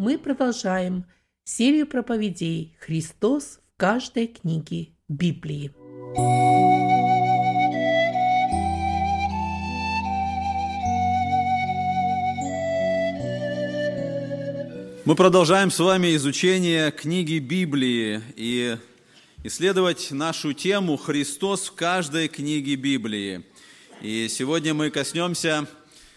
мы продолжаем серию проповедей «Христос в каждой книге Библии». Мы продолжаем с вами изучение книги Библии и исследовать нашу тему «Христос в каждой книге Библии». И сегодня мы коснемся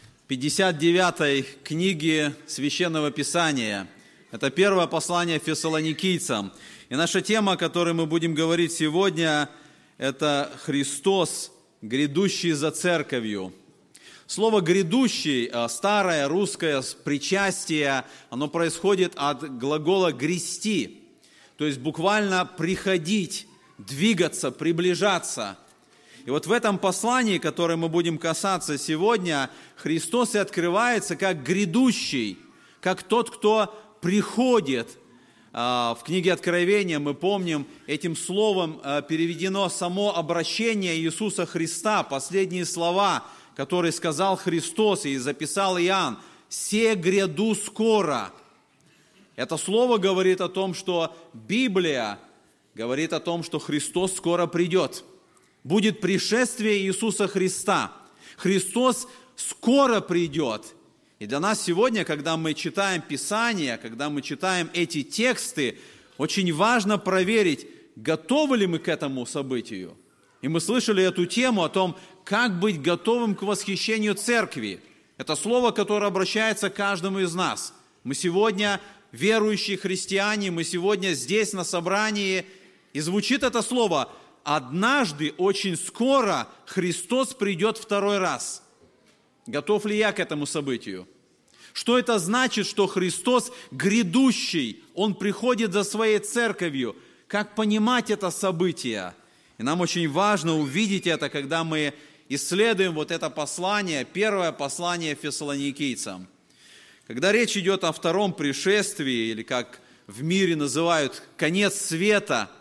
59-й книги Священного Писания. Это первое послание Фессалоникийцам. И наша тема, о которой мы будем говорить сегодня, это «Христос, грядущий за церковью». Слово «грядущий», старое русское причастие, оно происходит от глагола «грести», то есть буквально «приходить», «двигаться», «приближаться». И вот в этом послании, которое мы будем касаться сегодня, Христос и открывается как грядущий, как тот, кто приходит. В книге Откровения мы помним, этим словом переведено само обращение Иисуса Христа, последние слова, который сказал Христос и записал Иоанн: «Се гряду скоро». Это слово говорит о том, что Библия говорит о том, что Христос скоро придет. Будет пришествие Иисуса Христа. Христос скоро придет. И для нас сегодня, когда мы читаем Писание, когда мы читаем эти тексты, очень важно проверить, готовы ли мы к этому событию. И мы слышали эту тему о том, как быть готовым к восхищению церкви. Это слово, которое обращается к каждому из нас. Мы сегодня верующие христиане, мы сегодня здесь на собрании, и звучит это слово: «Однажды, очень скоро, Христос придет второй раз». Готов ли я к этому событию? Что это значит, что Христос грядущий, Он приходит за Своей церковью? Как понимать это событие? И нам очень важно увидеть это, когда мы исследуем вот это послание, первое послание Фессалоникийцам. Когда речь идет о втором пришествии, или как в мире называют конец света,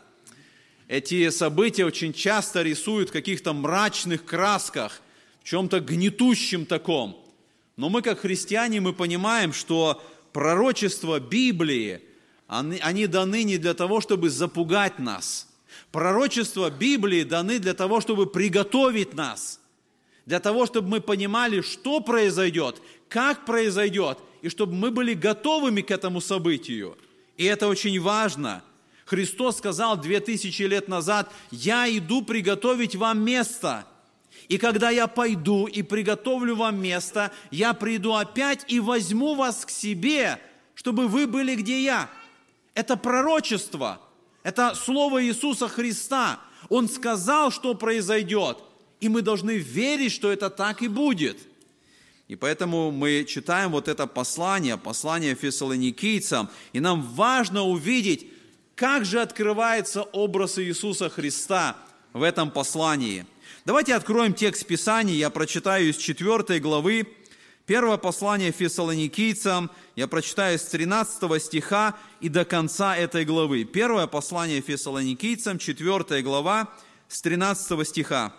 эти события очень часто рисуют в каких-то мрачных красках, в чем-то гнетущем таком. Но мы, как христиане, мы понимаем, что пророчества Библии, они даны не для того, чтобы запугать нас. Пророчества Библии даны для того, чтобы приготовить нас, для того, чтобы мы понимали, что произойдет, как произойдет, и чтобы мы были готовыми к этому событию. И это очень важно. Христос сказал 2000 лет назад: «Я иду приготовить вам место, и когда я пойду и приготовлю вам место, я приду опять и возьму вас к себе, чтобы вы были, где я». Это пророчество. Это слово Иисуса Христа. Он сказал, что произойдет, и мы должны верить, что это так и будет. И поэтому мы читаем вот это послание Фессалоникийцам, и нам важно увидеть, как же открывается образ Иисуса Христа в этом послании. Давайте откроем текст Писания, я прочитаю из 4 главы. Первое послание Фессалоникийцам, я прочитаю с 13 стиха и до конца этой главы. Первое послание Фессалоникийцам, 4 глава, с 13 стиха.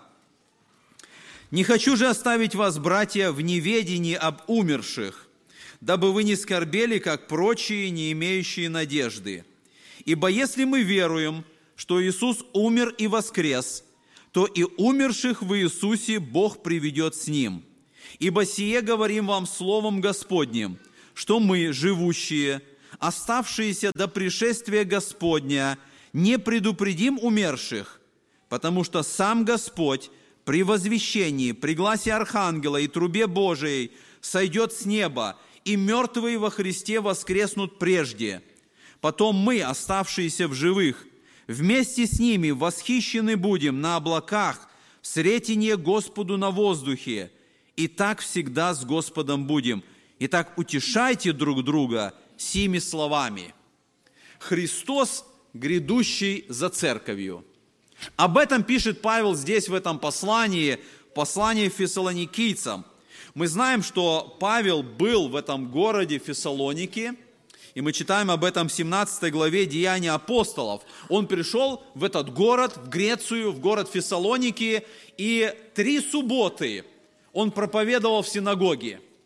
«Не хочу же оставить вас, братья, в неведении об умерших, дабы вы не скорбели, как прочие, не имеющие надежды. Ибо если мы веруем, что Иисус умер и воскрес, то и умерших в Иисусе Бог приведет с Ним. Ибо сие говорим вам словом Господним, что мы, живущие, оставшиеся до пришествия Господня, не предупредим умерших, потому что сам Господь при возвещении, при гласе архангела и трубе Божией сойдет с неба, и мертвые во Христе воскреснут прежде. Потом мы, оставшиеся в живых, вместе с ними восхищены будем на облаках, в сретение Господу на воздухе, и так всегда с Господом будем. Итак, утешайте друг друга сими словами». Христос, грядущий за церковью. Об этом пишет Павел здесь, в этом послании Фессалоникийцам. Мы знаем, что Павел был в этом городе Фессалоники, и мы читаем об этом в 17 главе Деяний апостолов. Он пришел в этот город, в Грецию, в город Фессалоники, и 3 субботы он проповедовал в синагоге.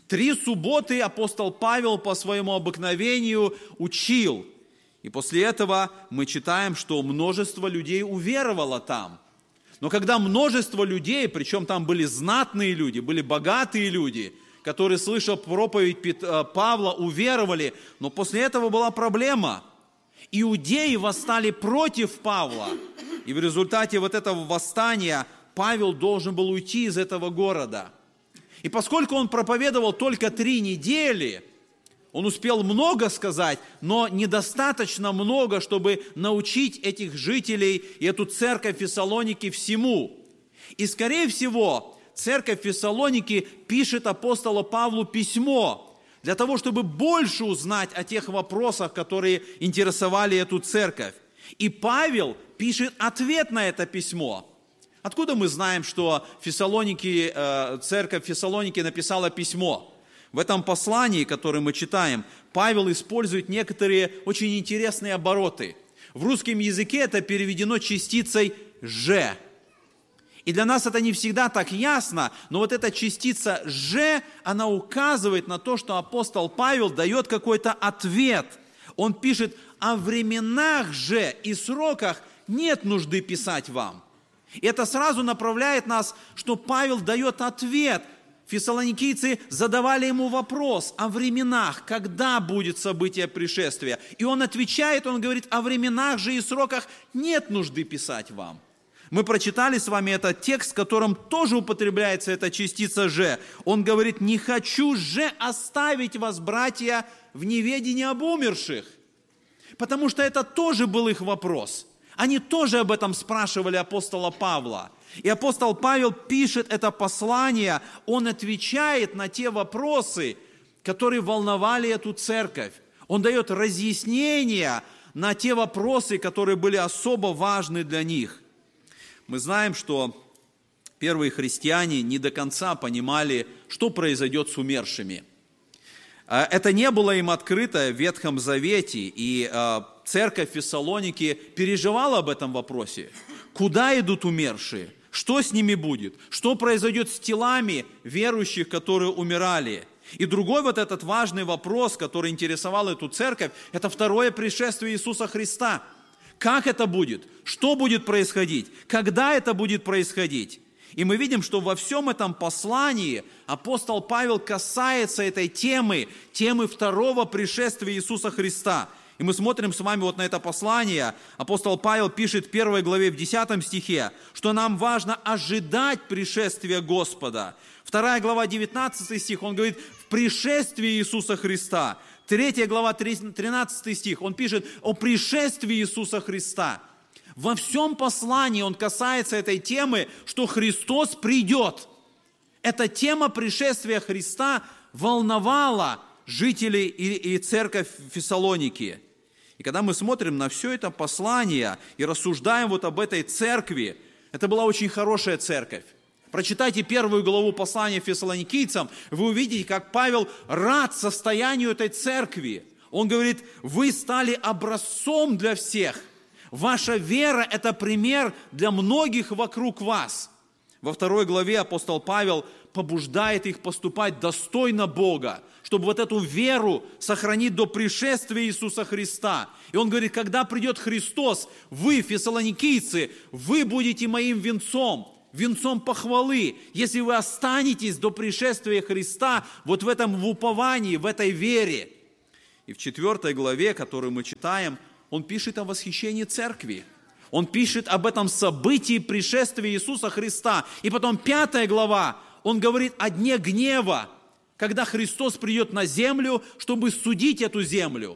3 субботы апостол Павел по своему обыкновению учил. И после этого мы читаем, что множество людей уверовало там. Но когда множество людей, причем там были знатные люди, были богатые люди, которые, слышав проповедь Павла, уверовали, но после этого была проблема. Иудеи восстали против Павла. И в результате вот этого восстания Павел должен был уйти из этого города. И поскольку он проповедовал только 3 недели, он успел много сказать, но недостаточно много, чтобы научить этих жителей и эту церковь Фессалоники всему. И, скорее всего, церковь Фессалоники пишет апостолу Павлу письмо для того, чтобы больше узнать о тех вопросах, которые интересовали эту церковь. И Павел пишет ответ на это письмо. Откуда мы знаем, что церковь Фессалоники написала письмо? В этом послании, которое мы читаем, Павел использует некоторые очень интересные обороты. В русском языке это переведено частицей «же». И для нас это не всегда так ясно, но вот эта частица «же», она указывает на то, что апостол Павел дает какой-то ответ. Он пишет: «О временах же и сроках нет нужды писать вам». И это сразу направляет нас, что Павел дает ответ. Фессалоникийцы задавали ему вопрос о временах, когда будет событие пришествия. И он отвечает, он говорит: о временах же и сроках нет нужды писать вам. Мы прочитали с вами этот текст, в котором тоже употребляется эта частица «же». Он говорит: «Не хочу же оставить вас, братья, в неведении об умерших». Потому что это тоже был их вопрос. Они тоже об этом спрашивали апостола Павла. И апостол Павел пишет это послание, он отвечает на те вопросы, которые волновали эту церковь. Он дает разъяснения на те вопросы, которые были особо важны для них. Мы знаем, что первые христиане не до конца понимали, что произойдет с умершими. Это не было им открыто в Ветхом Завете, и церковь Фессалоники переживала об этом вопросе. Куда идут умершие? Что с ними будет? Что произойдет с телами верующих, которые умирали? И другой вот этот важный вопрос, который интересовал эту церковь, это второе пришествие Иисуса Христа. Как это будет? Что будет происходить? Когда это будет происходить? И мы видим, что во всем этом послании апостол Павел касается этой темы второго пришествия Иисуса Христа. И мы смотрим с вами вот на это послание. Апостол Павел пишет в 1 главе, в 10 стихе, что нам важно ожидать пришествия Господа. 2 глава, 19 стих, он говорит: в пришествии Иисуса Христа. 3 глава, 13 стих, он пишет о пришествии Иисуса Христа. Во всем послании он касается этой темы, что Христос придет. Эта тема пришествия Христа волновала жителей и церковь Фессалоники. И когда мы смотрим на все это послание и рассуждаем вот об этой церкви, это была очень хорошая церковь. Прочитайте 1 главу послания Фессалоникийцам, вы увидите, как Павел рад состоянию этой церкви. Он говорит: вы стали образцом для всех. Ваша вера – это пример для многих вокруг вас. Во 2 главе апостол Павел побуждает их поступать достойно Бога, чтобы вот эту веру сохранить до пришествия Иисуса Христа. И он говорит: когда придет Христос, вы, фессалоникийцы, вы будете моим венцом похвалы, если вы останетесь до пришествия Христа вот в этом уповании, в этой вере. И в 4 главе, которую мы читаем, он пишет о восхищении церкви. Он пишет об этом событии пришествия Иисуса Христа. И потом 5 глава, он говорит о дне гнева, когда Христос придет на землю, чтобы судить эту землю.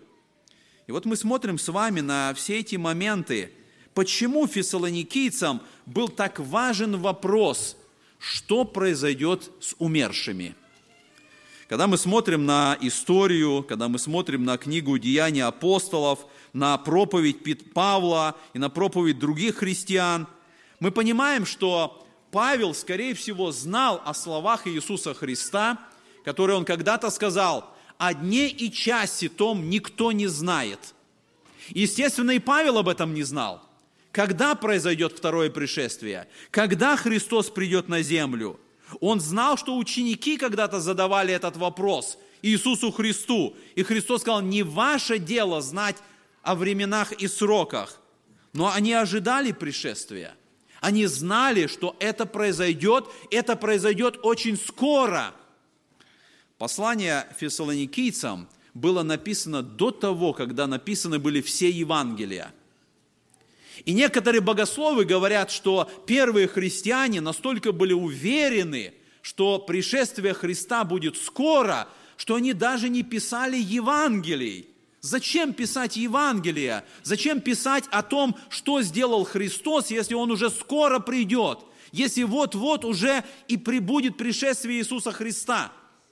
И вот мы смотрим с вами на все эти моменты. Почему фессалоникийцам был так важен вопрос, что произойдет с умершими? Когда мы смотрим на историю, когда мы смотрим на книгу «Деяния апостолов», на проповедь Павла и на проповедь других христиан, мы понимаем, что Павел, скорее всего, знал о словах Иисуса Христа, которые он когда-то сказал: «О дне и часе том никто не знает». Естественно, и Павел об этом не знал. Когда произойдет второе пришествие? Когда Христос придет на землю? Он знал, что ученики когда-то задавали этот вопрос Иисусу Христу. И Христос сказал, не ваше дело знать о временах и сроках. Но они ожидали пришествия. Они знали, что это произойдет очень скоро. Послание фессалоникийцам было написано до того, когда написаны были все Евангелия. И некоторые богословы говорят, что первые христиане настолько были уверены, что пришествие Христа будет скоро, что они даже не писали Евангелий. Зачем писать Евангелие? Зачем писать о том, что сделал Христос, если Он уже скоро придет? Если вот-вот уже и прибудет пришествие Иисуса Христа?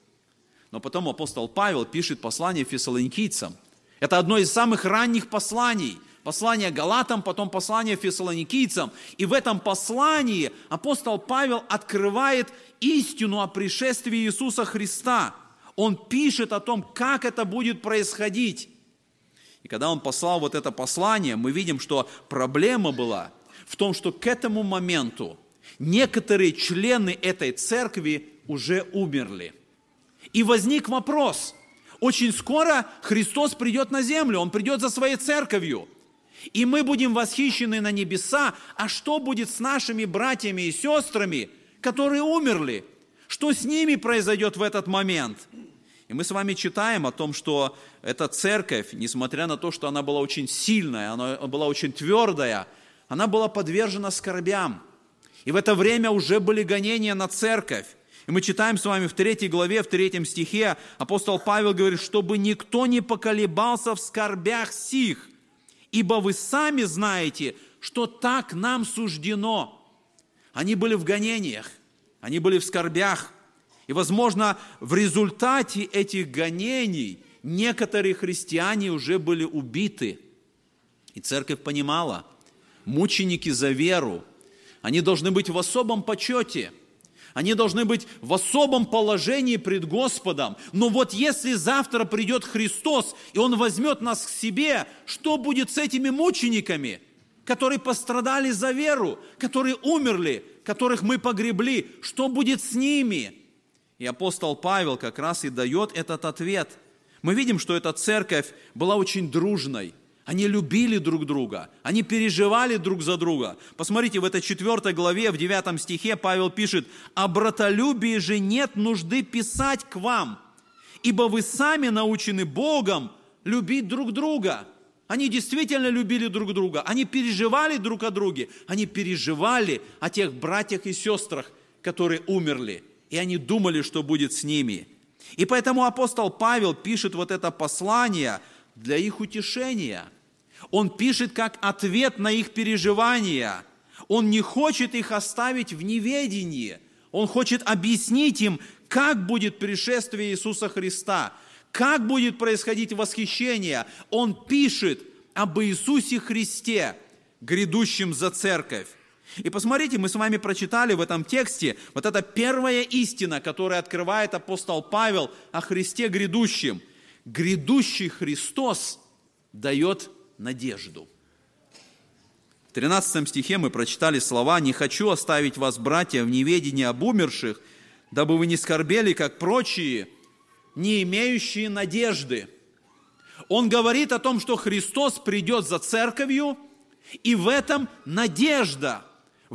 Но потом апостол Павел пишет послание фессалоникийцам. Это одно из самых ранних посланий. Послание Галатам, потом послание фессалоникийцам. И в этом послании апостол Павел открывает истину о пришествии Иисуса Христа. Он пишет о том, как это будет происходить. И когда он послал вот это послание, мы видим, что проблема была в том, что к этому моменту некоторые члены этой церкви уже умерли. И возник вопрос. Очень скоро Христос придет на землю, Он придет за Своей церковью. И мы будем восхищены на небеса, а что будет с нашими братьями и сестрами, которые умерли? Что с ними произойдет в этот момент? И мы с вами читаем о том, что эта церковь, несмотря на то, что она была очень сильная, она была очень твердая, она была подвержена скорбям. И в это время уже были гонения на церковь. И мы читаем с вами в 3 главе, в 3 стихе, апостол Павел говорит, чтобы никто не поколебался в скорбях сих, ибо вы сами знаете, что так нам суждено. Они были в гонениях, они были в скорбях. И, возможно, в результате этих гонений некоторые христиане уже были убиты. И церковь понимала, мученики за веру, они должны быть в особом почете. Они должны быть в особом положении пред Господом. Но вот если завтра придет Христос, и Он возьмет нас к себе, что будет с этими мучениками, которые пострадали за веру, которые умерли, которых мы погребли? Что будет с ними? И апостол Павел как раз и дает этот ответ. Мы видим, что эта церковь была очень дружной. Они любили друг друга, они переживали друг за друга. Посмотрите, в этой 4 главе, в 9 стихе Павел пишет: «О братолюбии же нет нужды писать к вам, ибо вы сами научены Богом любить друг друга». Они действительно любили друг друга, они переживали друг о друге, они переживали о тех братьях и сестрах, которые умерли, и они думали, что будет с ними. И поэтому апостол Павел пишет вот это послание для их утешения. Он пишет как ответ на их переживания. Он не хочет их оставить в неведении. Он хочет объяснить им, как будет пришествие Иисуса Христа, как будет происходить восхищение. Он пишет об Иисусе Христе, грядущем за церковь. И посмотрите, мы с вами прочитали в этом тексте вот эта первая истина, которую открывает апостол Павел о Христе грядущем. Грядущий Христос дает надежду. В 13 стихе мы прочитали слова: «Не хочу оставить вас, братья, в неведении об умерших, дабы вы не скорбели, как прочие, не имеющие надежды». Он говорит о том, что Христос придет за церковью, и в этом надежда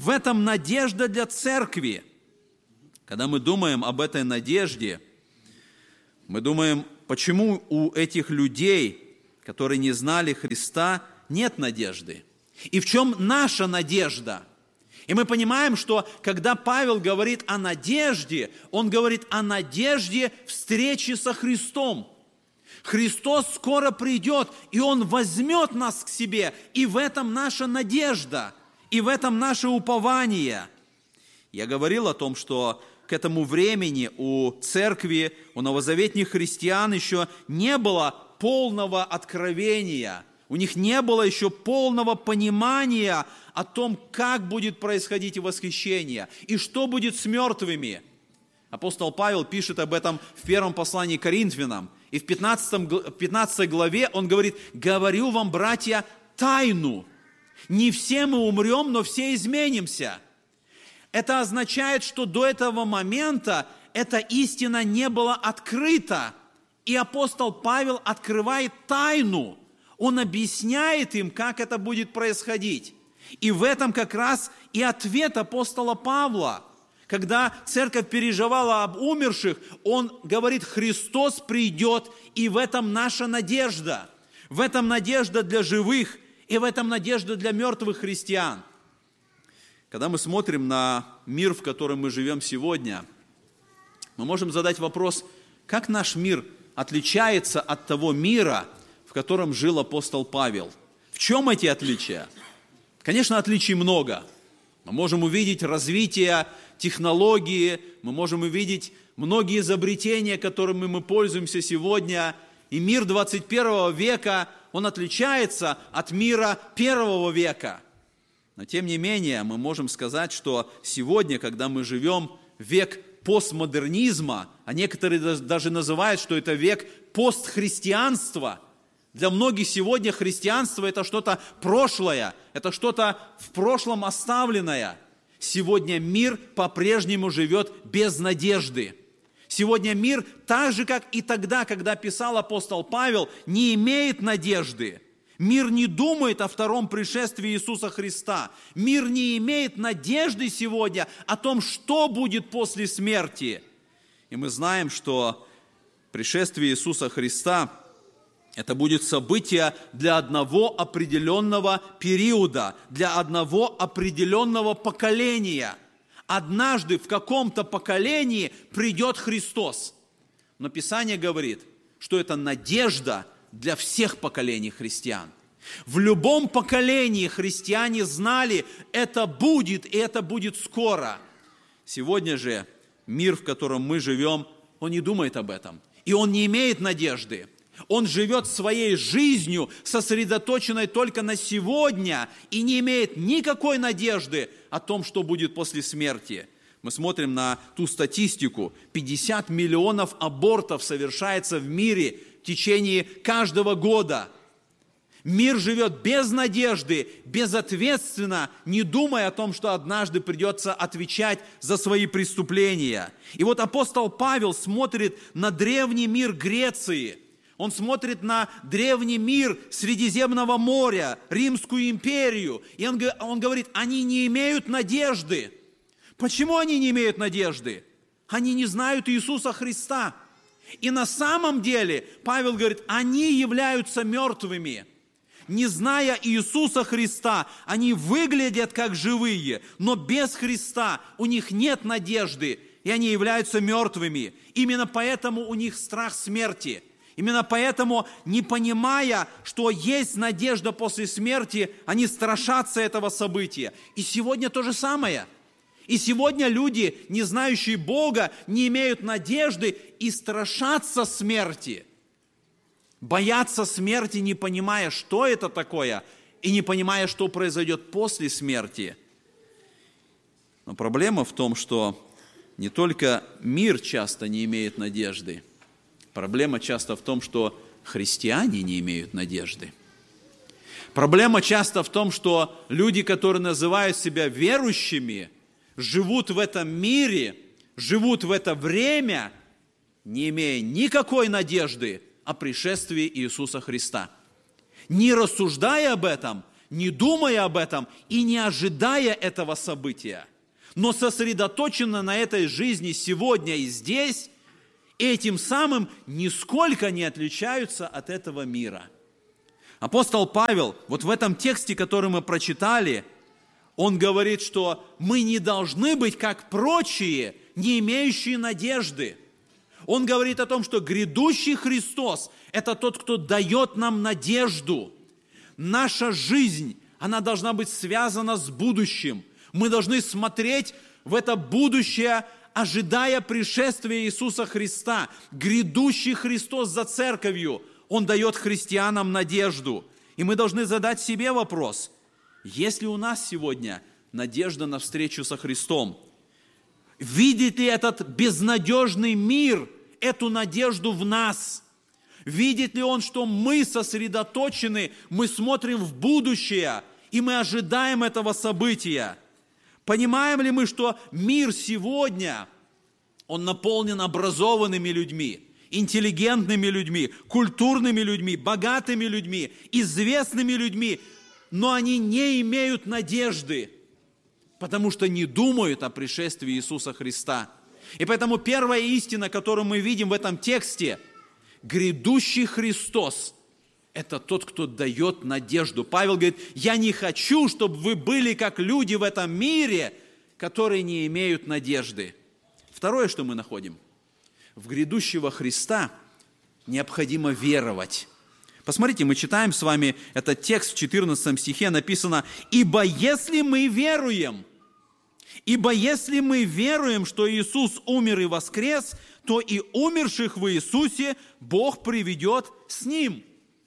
для церкви. Когда мы думаем об этой надежде, мы думаем, почему у этих людей, которые не знали Христа, нет надежды? И в чем наша надежда? И мы понимаем, что когда Павел говорит о надежде, он говорит о надежде встречи со Христом. Христос скоро придет, и Он возьмет нас к себе, и в этом наша надежда, и в этом наше упование. Я говорил о том, что к этому времени у церкви, у новозаветних христиан еще не было полного откровения, у них не было еще полного понимания о том, как будет происходить восхищение и что будет с мертвыми. Апостол Павел пишет об этом в первом послании к Коринфянам, и в 15 главе он говорит: «Говорю вам, братья, тайну. Не все мы умрем, но все изменимся». Это означает, что до этого момента эта истина не была открыта. И апостол Павел открывает тайну. Он объясняет им, как это будет происходить. И в этом как раз и ответ апостола Павла. Когда церковь переживала об умерших, он говорит: Христос придет, и в этом наша надежда. В этом надежда для живых, и в этом надежда для мертвых христиан. Когда мы смотрим на мир, в котором мы живем сегодня, мы можем задать вопрос, как наш мир отличается от того мира, в котором жил апостол Павел. В чем эти отличия? Конечно, отличий много. Мы можем увидеть развитие технологии, мы можем увидеть многие изобретения, которыми мы пользуемся сегодня. И мир 21 века, он отличается от мира 1 века. Но тем не менее, мы можем сказать, что сегодня, когда мы живем в век постмодернизма, а некоторые даже называют, что это век постхристианства. Для многих сегодня христианство – это что-то прошлое, это что-то в прошлом оставленное. Сегодня мир по-прежнему живет без надежды. Сегодня мир, так же, как и тогда, когда писал апостол Павел, не имеет надежды. Мир не думает о втором пришествии Иисуса Христа. Мир не имеет надежды сегодня о том, что будет после смерти. И мы знаем, что пришествие Иисуса Христа – это будет событие для одного определенного периода, для одного определенного поколения. Однажды в каком-то поколении придет Христос. Но Писание говорит, что это надежда для всех поколений христиан. В любом поколении христиане знали, это будет, и это будет скоро. Сегодня же мир, в котором мы живем, он не думает об этом. И он не имеет надежды. Он живет своей жизнью, сосредоточенной только на сегодня, и не имеет никакой надежды о том, что будет после смерти. Мы смотрим на ту статистику. 50 миллионов абортов совершается в мире в течение каждого года. Мир живет без надежды, безответственно, не думая о том, что однажды придется отвечать за свои преступления. И вот апостол Павел смотрит на древний мир Греции. Он смотрит на древний мир Средиземного моря, Римскую империю. И он говорит, они не имеют надежды. Почему они не имеют надежды? Они не знают Иисуса Христа. И на самом деле, Павел говорит, они являются мертвыми. Не зная Иисуса Христа, они выглядят как живые, но без Христа у них нет надежды, и они являются мертвыми. Именно поэтому у них страх смерти. Именно поэтому, не понимая, что есть надежда после смерти, они страшатся этого события. И сегодня то же самое. И сегодня люди, не знающие Бога, не имеют надежды и страшатся смерти. Боятся смерти, не понимая, что это такое, и не понимая, что произойдет после смерти. Но проблема в том, что не только мир часто не имеет надежды, проблема часто в том, что христиане не имеют надежды. Проблема часто в том, что люди, которые называют себя верующими, живут в этом мире, живут в это время, не имея никакой надежды о пришествии Иисуса Христа. Не рассуждая об этом, не думая об этом и не ожидая этого события, но сосредоточенно на этой жизни сегодня и здесь, и этим самым нисколько не отличаются от этого мира. Апостол Павел, вот в этом тексте, который мы прочитали, он говорит, что мы не должны быть как прочие, не имеющие надежды. Он говорит о том, что грядущий Христос – это тот, кто дает нам надежду. Наша жизнь, она должна быть связана с будущим. Мы должны смотреть в это будущее, ожидая пришествия Иисуса Христа. Грядущий Христос за церковью, Он дает христианам надежду. И мы должны задать себе вопрос, есть ли у нас сегодня надежда на встречу со Христом? Видит ли этот безнадежный мир эту надежду в нас? Видит ли он, что мы сосредоточены, мы смотрим в будущее, и мы ожидаем этого события? Понимаем ли мы, что мир сегодня, он наполнен образованными людьми, интеллигентными людьми, культурными людьми, богатыми людьми, известными людьми, но они не имеют надежды, потому что не думают о пришествии Иисуса Христа. И поэтому первая истина, которую мы видим в этом тексте, грядущий Христос – это тот, кто дает надежду. Павел говорит, я не хочу, чтобы вы были как люди в этом мире, которые не имеют надежды. Второе, что мы находим, в грядущего Христа необходимо веровать. Посмотрите, мы читаем с вами этот текст в 14 стихе, написано, ибо если мы веруем, что Иисус умер и воскрес, то и умерших в Иисусе Бог приведет с Ним.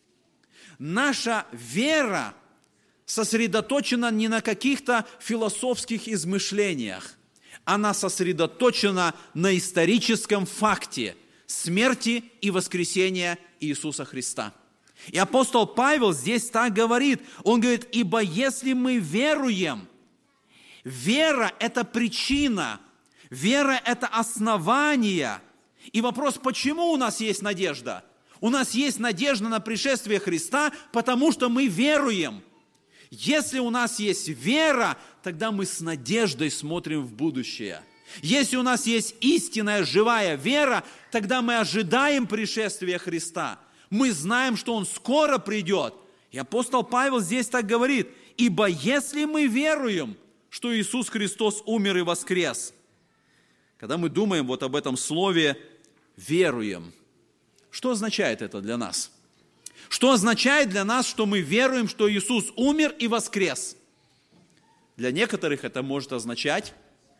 Наша вера сосредоточена не на каких-то философских измышлениях. Она сосредоточена на историческом факте смерти и воскресения Иисуса Христа. И апостол Павел здесь так говорит. Он говорит, ибо если мы веруем, вера – это причина, вера – это основание. И вопрос, почему у нас есть надежда? У нас есть надежда на пришествие Христа, потому что мы веруем. Если у нас есть вера, тогда мы с надеждой смотрим в будущее. Если у нас есть истинная живая вера, тогда мы ожидаем пришествия Христа. Мы знаем, что Он скоро придет. И апостол Павел здесь так говорит, ибо если мы веруем, что Иисус Христос умер и воскрес. Когда мы думаем вот об этом слове «веруем», что означает это для нас? Что означает для нас, что мы веруем, что Иисус умер и воскрес? Для некоторых это может означать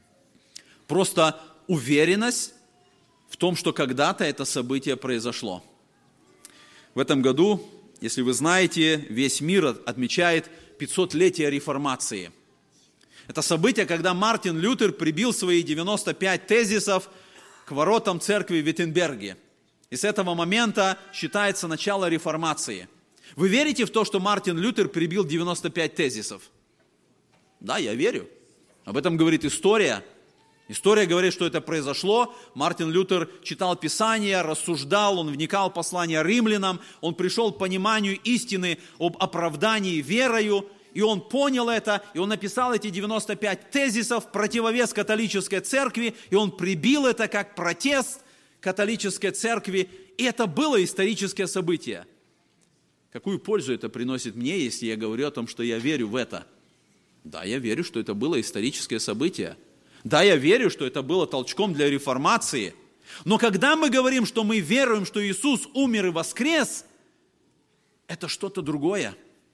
просто уверенность в том, что когда-то это событие произошло. В этом году, если вы знаете, весь мир отмечает 500-летие Реформации. Это событие, когда Мартин Лютер прибил свои 95 тезисов к воротам церкви в Виттенберге. И с этого момента считается начало Реформации. Вы верите в то, что Мартин Лютер прибил 95 тезисов? Да, я верю. Об этом говорит история. История говорит, что это произошло. Мартин Лютер читал Писание, рассуждал, он вникал в послание римлянам, он пришел к пониманию истины об оправдании верою, и он понял это, и он написал эти 95 тезисов в противовес католической церкви, и он прибил это как протест католической церкви, и это было историческое событие. Какую пользу это приносит мне, если я говорю о том, что я верю в это? Да, я верю, что это было историческое событие. Да, я верю, что это было толчком для реформации. Но когда мы говорим, что мы веруем, что Иисус умер и воскрес, это что-то другое.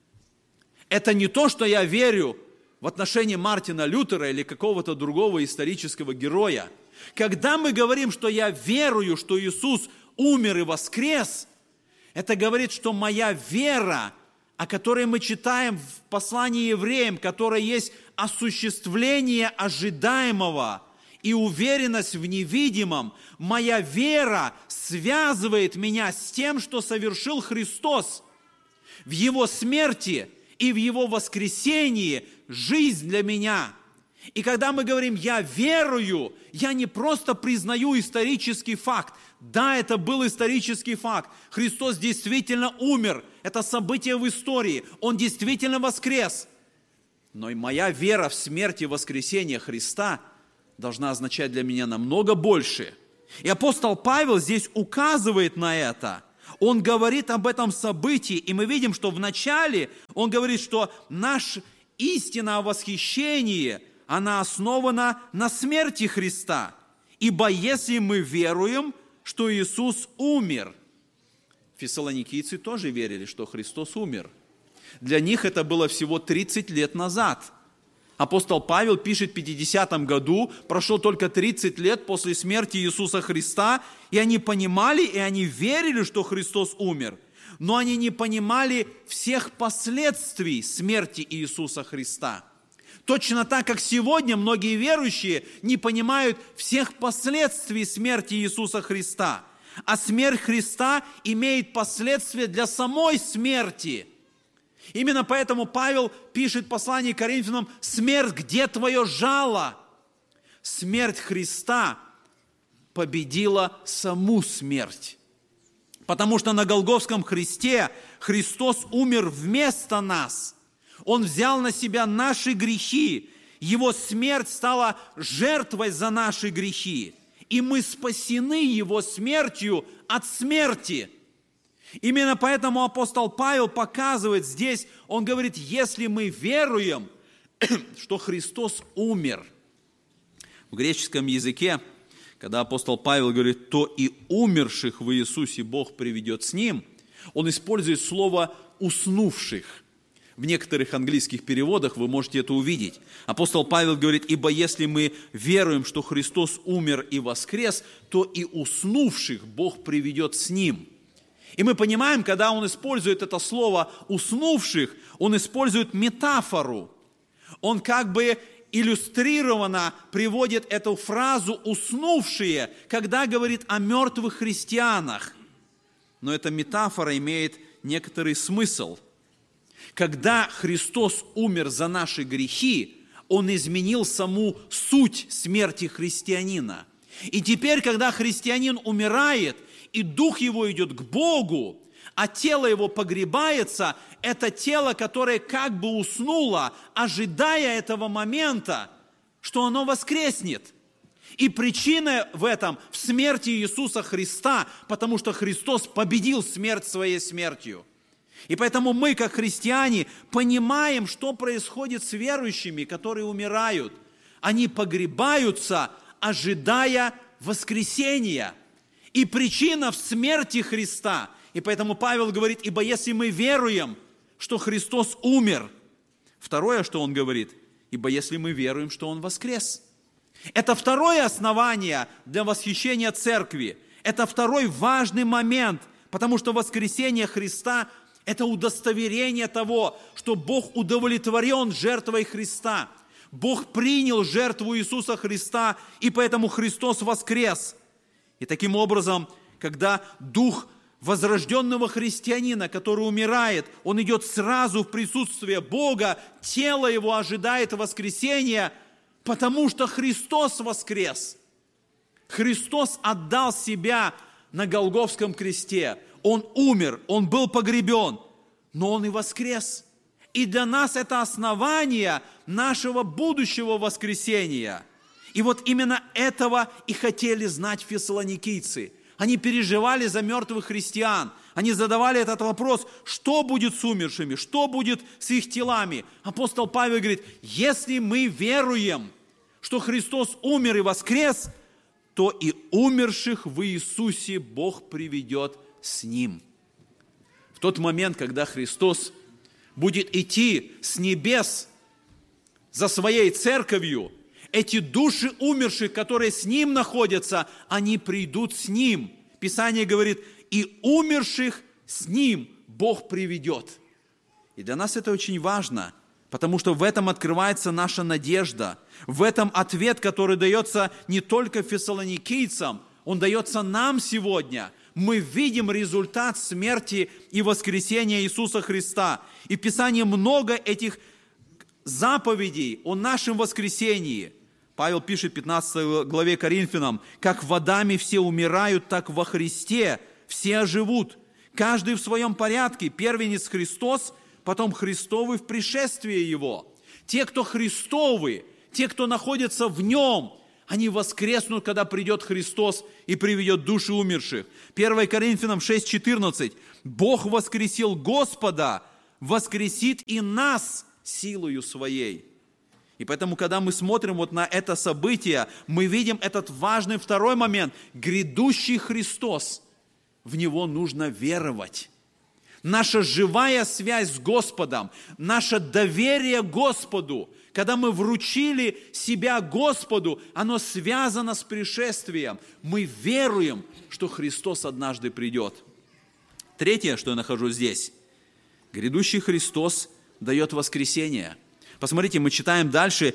Это не то, что я верю в отношении Мартина Лютера или какого-то другого исторического героя. Когда мы говорим, что я верую, что Иисус умер и воскрес, это говорит, что моя вера, о которой мы читаем в послании евреям, которая есть осуществление ожидаемого и уверенность в невидимом, моя вера связывает меня с тем, что совершил Христос в Его смерти и в Его воскресении, жизнь для меня. И когда мы говорим «я верую», я не просто признаю исторический факт. Да, это был исторический факт. Христос действительно умер. Это событие в истории. Он действительно воскрес. Но и моя вера в смерть и воскресение Христа должна означать для меня намного больше. И апостол Павел здесь указывает на это. Он говорит об этом событии, и мы видим, что вначале он говорит, что наша истина о восхищении, она основана на смерти Христа. Ибо если мы веруем, что Иисус умер, фессалоникийцы тоже верили, что Христос умер. Для них это было всего 30 лет назад. Апостол Павел пишет в 50 году, прошло только 30 лет после смерти Иисуса Христа, и они понимали, и они верили, что Христос умер, но они не понимали всех последствий смерти Иисуса Христа. Точно так, как сегодня многие верующие не понимают всех последствий смерти Иисуса Христа. А смерть Христа имеет последствия для самой смерти. Именно поэтому Павел пишет в послании к Коринфянам: «Смерть, где твое жало?» Смерть Христа победила саму смерть. Потому что на Голгофском кресте Христос умер вместо нас. Он взял на себя наши грехи. Его смерть стала жертвой за наши грехи. И мы спасены Его смертью от смерти. Именно поэтому апостол Павел показывает здесь, он говорит: если мы веруем, что Христос умер. В греческом языке, когда апостол Павел говорит: то и умерших в Иисусе Бог приведет с Ним, он использует слово «уснувших». В некоторых английских переводах вы можете это увидеть. Апостол Павел говорит: ибо если мы веруем, что Христос умер и воскрес, то и уснувших Бог приведет с Ним. И мы понимаем, когда он использует это слово «уснувших», он использует метафору. Он как бы иллюстрированно приводит эту фразу «уснувшие», когда говорит о мертвых христианах. Но эта метафора имеет некоторый смысл. Когда Христос умер за наши грехи, Он изменил саму суть смерти христианина. И теперь, когда христианин умирает, и дух его идет к Богу, а тело его погребается, это тело, которое как бы уснуло, ожидая этого момента, что оно воскреснет. И причина в этом в смерти Иисуса Христа, потому что Христос победил смерть своей смертью. И поэтому мы, как христиане, понимаем, что происходит с верующими, которые умирают. Они погребаются, ожидая воскресения. И причина в смерти Христа. И поэтому Павел говорит: ибо если мы веруем, что Христос умер. Второе, что он говорит: ибо если мы веруем, что Он воскрес. Это второе основание для восхищения церкви. Это второй важный момент, потому что воскресение Христа – это удостоверение того, что Бог удовлетворен жертвой Христа. Бог принял жертву Иисуса Христа, и поэтому Христос воскрес. И таким образом, когда дух возрожденного христианина, который умирает, он идет сразу в присутствие Бога, тело его ожидает воскресения, потому что Христос воскрес. Христос отдал себя на Голгофском кресте. Он умер, Он был погребен, но Он и воскрес. И для нас это основание нашего будущего воскресения. И вот именно этого и хотели знать фессалоникийцы. Они переживали за мертвых христиан. Они задавали этот вопрос: что будет с умершими, что будет с их телами? Апостол Павел говорит: если мы веруем, что Христос умер и воскрес, то и умерших в Иисусе Бог приведет с Ним. В тот момент, когда Христос будет идти с небес за Своей церковью, эти души умерших, которые с Ним находятся, они придут с Ним. Писание говорит: и умерших с Ним Бог приведет. И для нас это очень важно, потому что в этом открывается наша надежда. В этом ответ, который дается не только фессалоникийцам, он дается нам сегодня. Мы видим результат смерти и воскресения Иисуса Христа. И в Писании много этих заповедей о нашем воскресении. Павел пишет в 15 главе Коринфянам: «Как в Адаме все умирают, так во Христе все оживут. Каждый в своем порядке. Первенец Христос, потом Христовы в пришествии Его». Те, кто Христовы, те, кто находится в Нем, они воскреснут, когда придет Христос и приведет души умерших. 1 Коринфянам 6:14. «Бог воскресил Господа, воскресит и нас силою Своей». И поэтому, когда мы смотрим вот на это событие, мы видим этот важный второй момент. Грядущий Христос. В Него нужно веровать. Наша живая связь с Господом, наше доверие Господу, когда мы вручили себя Господу, оно связано с пришествием. Мы веруем, что Христос однажды придет. Третье, что я нахожу здесь. Грядущий Христос дает воскресение. Посмотрите, мы читаем дальше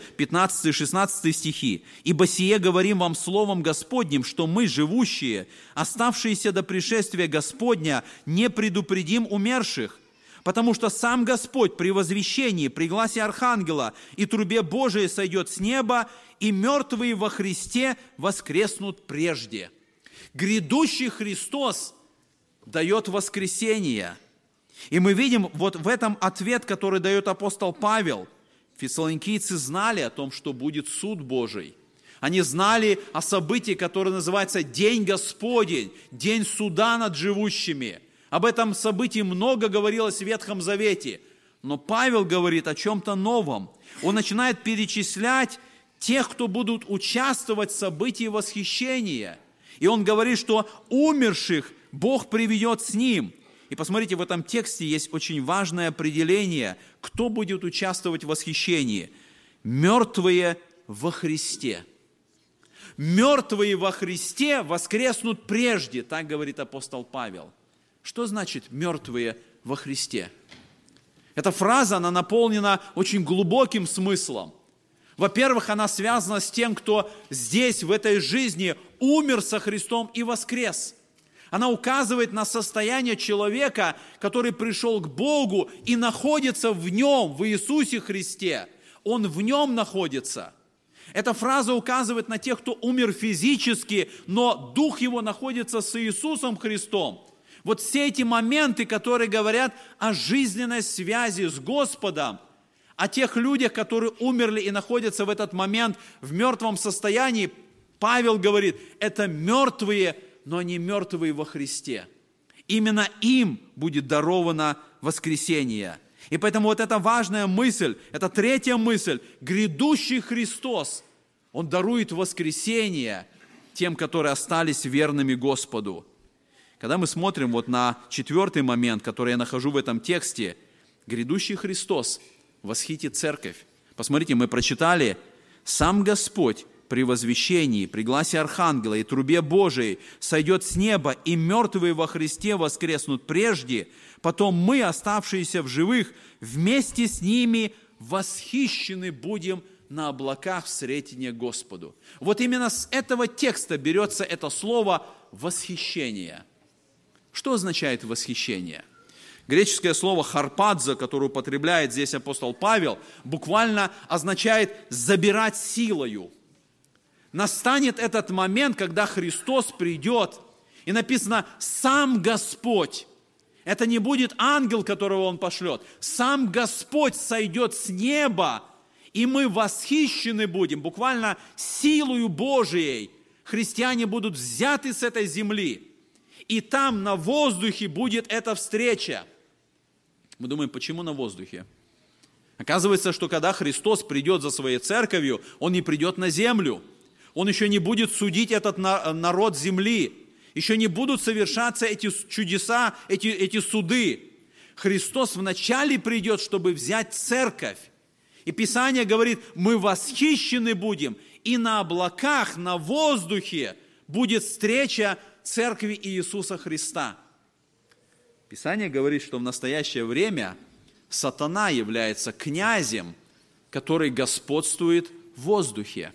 15-16 стихи. «Ибо сие говорим вам словом Господним, что мы, живущие, оставшиеся до пришествия Господня, не предупредим умерших. Потому что сам Господь при возвещении, при гласе архангела и трубе Божией сойдет с неба, и мертвые во Христе воскреснут прежде. Грядущий Христос дает воскресение. И мы видим вот в этом ответ, который дает апостол Павел. Фессалоникийцы знали о том, что будет суд Божий. Они знали о событии, которое называется День Господень, День суда над живущими. Об этом событии много говорилось в Ветхом Завете. Но Павел говорит о чем-то новом. Он начинает перечислять тех, кто будут участвовать в событии восхищения. И он говорит, что умерших Бог приведет с ним. И посмотрите, в этом тексте есть очень важное определение, кто будет участвовать в восхищении. Мертвые во Христе. Мертвые во Христе воскреснут прежде, так говорит апостол Павел. Что значит мертвые во Христе? Эта фраза, она наполнена очень глубоким смыслом. Во-первых, она связана с тем, кто здесь, в этой жизни, умер со Христом и воскрес. Она указывает на состояние человека, который пришел к Богу и находится в Нем, в Иисусе Христе. Он в Нем находится. Эта фраза указывает на тех, кто умер физически, но дух его находится с Иисусом Христом. Вот все эти моменты, которые говорят о жизненной связи с Господом, о тех людях, которые умерли и находятся в этот момент в мертвом состоянии, Павел говорит, это мертвые, но они мертвые во Христе. Именно им будет даровано воскресение. И поэтому вот эта важная мысль, это третья мысль, грядущий Христос, Он дарует воскресение тем, которые остались верными Господу. Когда мы смотрим вот на четвертый момент, который я нахожу в этом тексте, грядущий Христос восхитит церковь. Посмотрите, мы прочитали, сам Господь при возвещении, при гласе архангела и трубе Божией сойдет с неба, и мертвые во Христе воскреснут прежде, потом мы, оставшиеся в живых, вместе с ними восхищены будем на облаках в сретение Господу. Вот именно с этого текста берется это слово «восхищение». Что означает восхищение? Греческое слово «харпадзо», которое употребляет здесь апостол Павел, буквально означает «забирать силою». Настанет этот момент, когда Христос придет, и написано «сам Господь». Это не будет ангел, которого Он пошлет. Сам Господь сойдет с неба, и мы восхищены будем, буквально силою Божией. Христиане будут взяты с этой земли, и там на воздухе будет эта встреча. Мы думаем, почему на воздухе? Оказывается, что когда Христос придет за своей церковью, Он не придет на землю. Он еще не будет судить этот народ земли. Еще не будут совершаться эти чудеса, эти суды. Христос вначале придет, чтобы взять церковь. И Писание говорит, мы восхищены будем, и на облаках, на воздухе будет встреча церкви Иисуса Христа. Писание говорит, что в настоящее время сатана является князем, который господствует в воздухе.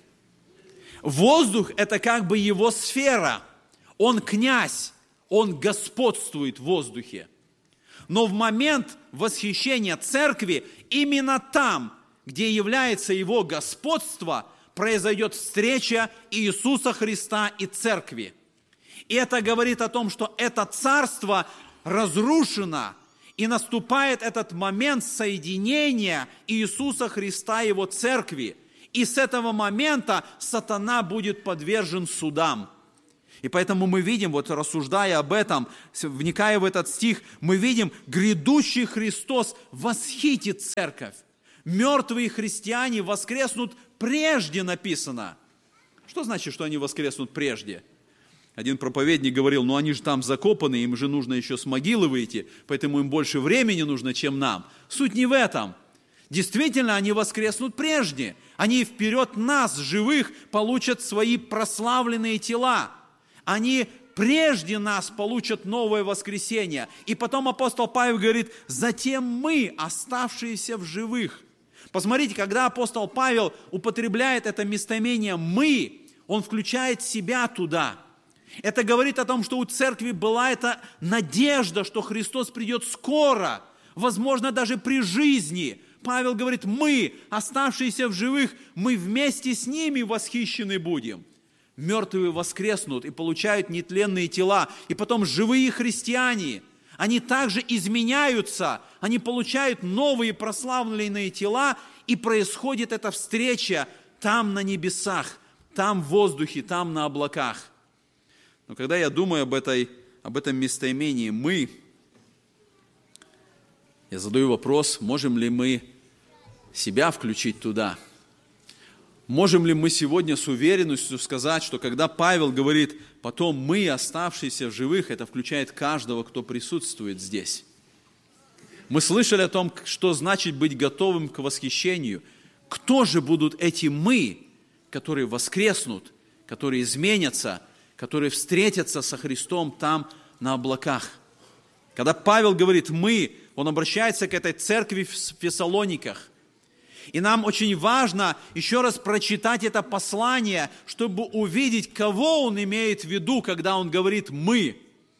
Воздух – это как бы его сфера. Он князь, он господствует в воздухе. Но в момент восхищения церкви, именно там, где является его господство, произойдет встреча Иисуса Христа и церкви. И это говорит о том, что это царство разрушено, и наступает этот момент соединения Иисуса Христа и его церкви. И с этого момента сатана будет подвержен судам. И поэтому мы видим, вот рассуждая об этом, вникая в этот стих, мы видим, грядущий Христос восхитит церковь. Мертвые христиане воскреснут прежде, написано. Что значит, что они воскреснут прежде? Один проповедник говорил, они же там закопаны, им же нужно еще с могилы выйти, поэтому им больше времени нужно, чем нам. Суть не в этом. Действительно, они воскреснут прежде. Они вперед нас, живых, получат свои прославленные тела. Они прежде нас получат новое воскресение. И потом апостол Павел говорит, затем мы, оставшиеся в живых. Посмотрите, когда апостол Павел употребляет это местоимение «мы», он включает себя туда. Это говорит о том, что у церкви была эта надежда, что Христос придет скоро, возможно, даже при жизни. Павел говорит, мы, оставшиеся в живых, мы вместе с ними восхищены будем. Мертвые воскреснут и получают нетленные тела. И потом живые христиане, они также изменяются, они получают новые прославленные тела, и происходит эта встреча там на небесах, там в воздухе, там на облаках. Но когда я думаю об этом местоимении «мы», я задаю вопрос, можем ли мы себя включить туда? Можем ли мы сегодня с уверенностью сказать, что когда Павел говорит «потом мы, оставшиеся в живых», это включает каждого, кто присутствует здесь? Мы слышали о том, что значит быть готовым к восхищению. Кто же будут эти «мы», которые воскреснут, которые изменятся, которые встретятся со Христом там на облаках? Когда Павел говорит «мы», он обращается к этой церкви в Фессалониках. И нам очень важно еще раз прочитать это послание, чтобы увидеть, кого он имеет в виду, когда он говорит «мы».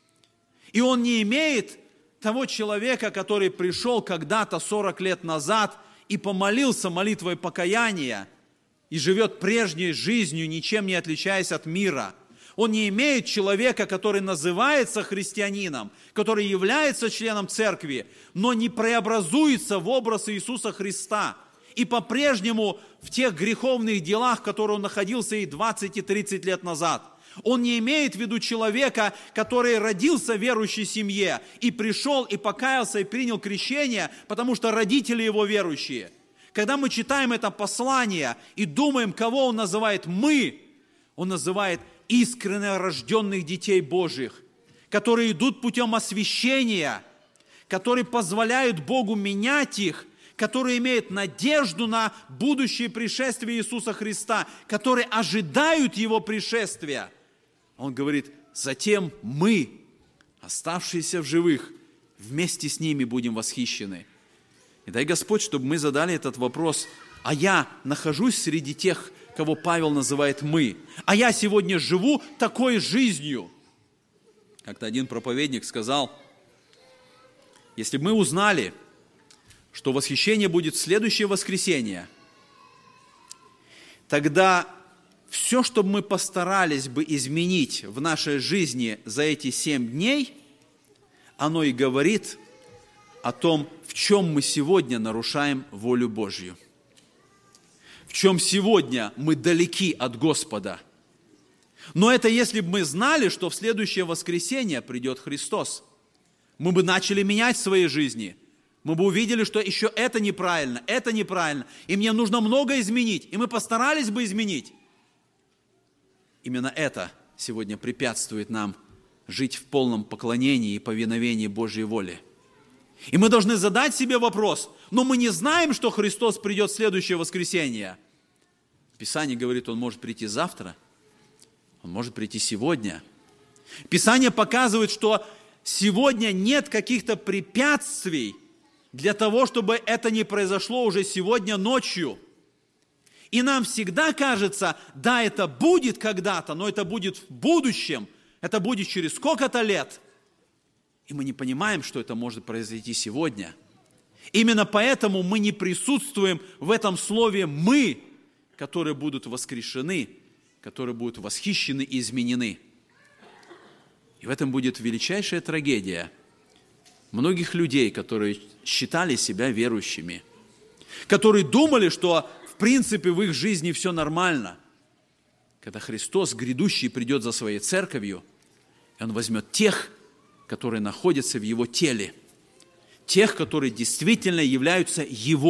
И он не имеет того человека, который пришел когда-то 40 лет назад и помолился молитвой покаяния и живет прежней жизнью, ничем не отличаясь от мира. Он не имеет человека, который называется христианином, который является членом церкви, но не преобразуется в образ Иисуса Христа. И по-прежнему в тех греховных делах, в которых он находился и 20, и 30 лет назад. Он не имеет в виду человека, который родился в верующей семье и пришел, и покаялся, и принял крещение, потому что родители его верующие. Когда мы читаем это послание и думаем, кого он называет «мы», он называет искренне рожденных детей Божьих, которые идут путем освящения, которые позволяют Богу менять их, которые имеют надежду на будущее пришествие Иисуса Христа, которые ожидают Его пришествия. Он говорит, затем мы, оставшиеся в живых, вместе с ними будем восхищены. И дай Господь, чтобы мы задали этот вопрос, а я нахожусь среди тех, кого Павел называет «мы», а я сегодня живу такой жизнью. Как-то один проповедник сказал, если бы мы узнали, что восхищение будет в следующее воскресенье, тогда все, что мы постарались бы изменить в нашей жизни за эти 7 дней, оно и говорит о том, в чем мы сегодня нарушаем волю Божью, в чем сегодня мы далеки от Господа. Но это если бы мы знали, что в следующее воскресенье придет Христос. Мы бы начали менять свои жизни. Мы бы увидели, что еще это неправильно, и мне нужно много изменить, и мы постарались бы изменить. Именно это сегодня препятствует нам жить в полном поклонении и повиновении Божьей воле. И мы должны задать себе вопрос, но мы не знаем, что Христос придет в следующее воскресенье. Писание говорит, Он может прийти завтра, Он может прийти сегодня. Писание показывает, что сегодня нет каких-то препятствий для того, чтобы это не произошло уже сегодня ночью. И нам всегда кажется, да, это будет когда-то, но это будет в будущем, это будет через сколько-то лет. И мы не понимаем, что это может произойти сегодня. Именно поэтому мы не присутствуем в этом слове «мы», которые будут воскрешены, которые будут восхищены и изменены. И в этом будет величайшая трагедия многих людей, которые считали себя верующими, которые думали, что в принципе в их жизни все нормально. Когда Христос грядущий придет за своей церковью, и Он возьмет тех, которые находятся в Его теле, тех, которые действительно являются Его